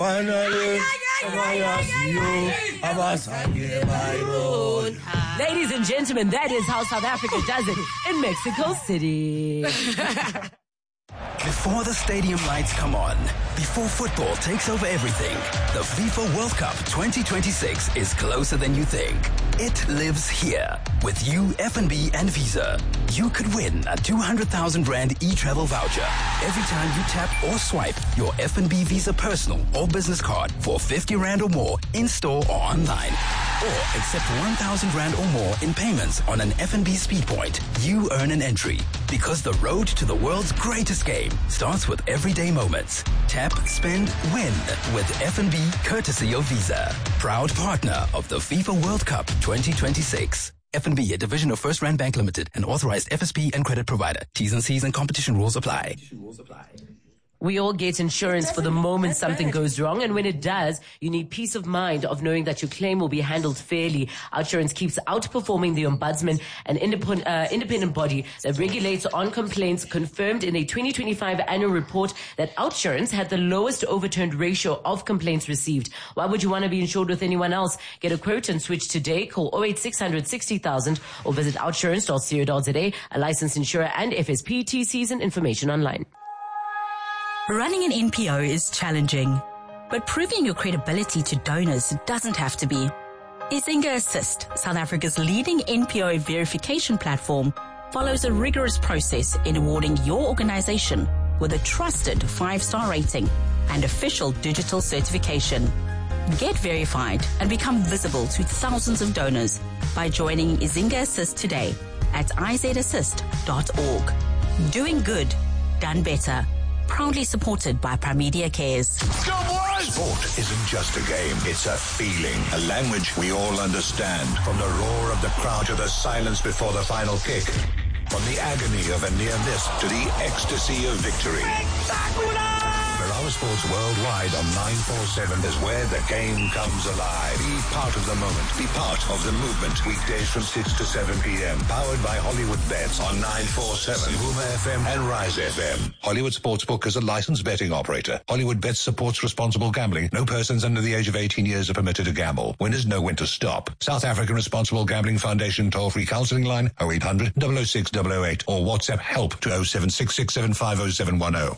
finally. Ladies and gentlemen, that is how South Africa does it in Mexico City. Before the stadium lights come on, before football takes over everything, the FIFA World Cup 2026 is closer than you think. It lives here. With you, FNB and Visa. You could win a 200,000 Rand e-travel voucher every time you tap or swipe your FNB Visa personal or business card for 50 Rand or more in-store or online. Or accept 1,000 Rand or more in payments on an FNB Speed Point. You earn an entry. Because the road to the world's greatest game starts with everyday moments. Tap, spend, win with FNB courtesy of Visa. Proud partner of the FIFA World Cup 2026. FNB, a division of First Rand Bank Limited, an authorized FSP and credit provider. T's and C's and competition rules apply. We all get insurance for the moment something goes wrong, and when it does, you need peace of mind of knowing that your claim will be handled fairly. Outsurance keeps outperforming the Ombudsman, an independent body that regulates on complaints, confirmed in a 2025 annual report that Outsurance had the lowest overturned ratio of complaints received. Why would you want to be insured with anyone else? Get a quote and switch today. Call 08600 60,000 or visit outsurance.co.za, a licensed insurer and FSP. TCs and information online. Running an NPO is challenging, but proving your credibility to donors doesn't have to be. Izinga Assist, South Africa's leading NPO verification platform, follows a rigorous process in awarding your organization with a trusted 5-star rating and official digital certification. Get verified and become visible to thousands of donors by joining Izinga Assist today at izassist.org. Doing good, done better. Proudly supported by Primedia Cares. Go boys! Sport isn't just a game, it's a feeling, a language we all understand. From the roar of the crowd to the silence before the final kick. From the agony of a near miss to the ecstasy of victory. Berawa Sports Worldwide on 947 is where the game comes alive. Be part of the moment. Be part of the movement. Weekdays from 6 to 7 p.m. Powered by Hollywood Bets on 947, Huma FM and Rise FM. Hollywood Sportsbook is a licensed betting operator. Hollywood Bets supports responsible gambling. No persons under the age of 18 years are permitted to gamble. Winners know when to stop. South African Responsible Gambling Foundation toll-free counseling line 0800 006 008 or WhatsApp help to 0766750710.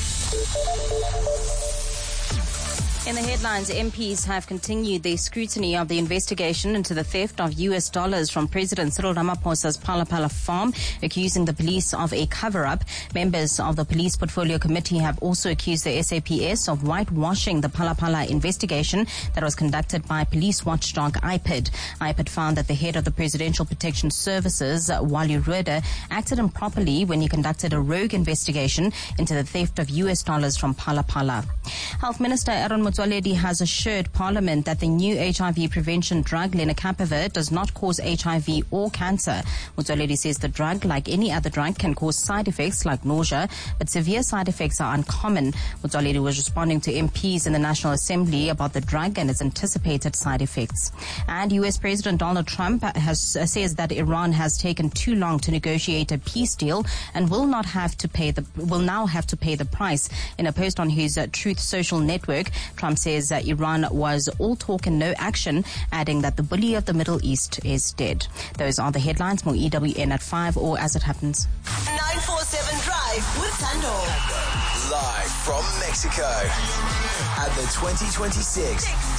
In the headlines, MPs have continued their scrutiny of the investigation into the theft of US dollars from President Cyril Ramaphosa's Phala Phala farm, accusing the police of a cover-up. Members of the Police Portfolio Committee have also accused the SAPS of whitewashing the Phala Phala investigation that was conducted by police watchdog IPID. IPID found that the head of the Presidential Protection Services, Wally Rhoda, acted improperly when he conducted a rogue investigation into the theft of US dollars from Phala Phala. Health Minister Aaron Motsoaledi has assured Parliament that the new HIV prevention drug lenacapavir does not cause HIV or cancer. Motsoaledi says the drug, like any other drug, can cause side effects like nausea, but severe side effects are uncommon. Motsoaledi was responding to MPs in the National Assembly about the drug and its anticipated side effects. And US President Donald Trump says that Iran has taken too long to negotiate a peace deal and will now have to pay the price. In a post on his Truth Social network, Trump says Iran was all talk and no action, adding that the bully of the Middle East is dead. Those are the headlines. More EWN at 5 or as it happens. 947 Drive with Tando. Live from Mexico at the 2026